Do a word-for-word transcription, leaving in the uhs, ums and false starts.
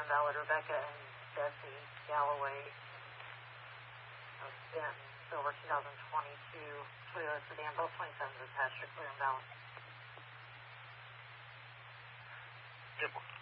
clear and valid. Rebecca and Bessie Galloway of Benton, silver two thousand twenty-two Toyota sedan, both twenty-sevens attached are clear and valid. Good one.